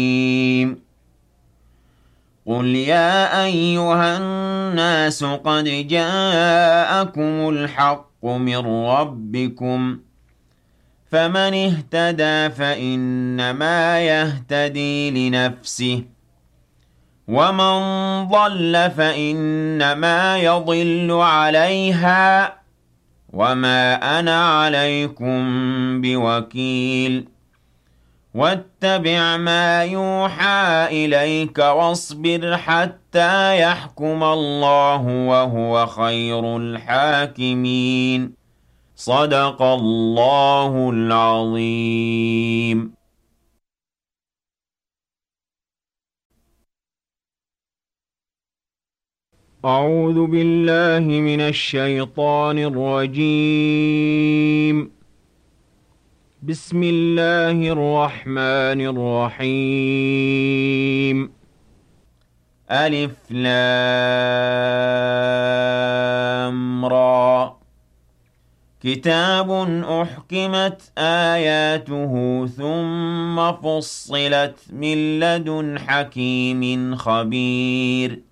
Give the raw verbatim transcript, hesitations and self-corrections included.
قُلْ يَا أَيُّهَا النَّاسُ قَدْ جَاءَكُمُ الْحَقُّ مِنْ رَبِّكُمْ ۖ فَمَنِ اهْتَدَىٰ فَإِنَّمَا يَهْتَدِي لِنَفْسِهِ ۖ وَمَن ضَلَّ فَإِنَّمَا يَضِلُّ عَلَيْهَا ۖ وَمَا أَنَا عَلَيْكُم بِوَكِيلٍ. وَاتَّبِعْ مَا يُوحَىٰ إِلَيْكَ وَاصْبِرْ حَتَّىٰ يَحْكُمَ اللَّهُ ۖ وَهُوَ خَيْرُ الْحَاكِمِينَ. صَدَقَ اللَّهُ الْعَظِيمُ. أعوذ بالله من الشيطان الرجيم. بسم الله الرحمن الرحيم. ألف لام را. كتاب أحكمت آياته ثم فصلت من لدن حكيم خبير.